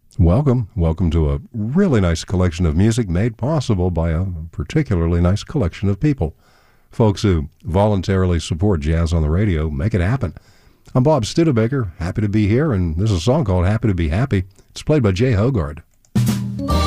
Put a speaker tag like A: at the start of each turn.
A: Welcome to a really nice collection of music made possible by a particularly nice collection of people. Folks who voluntarily support jazz on the radio, make it happen. I'm Bob Studebaker, happy to be here, and this is a song called Happy to Be Happy. It's played by Jay Hogard.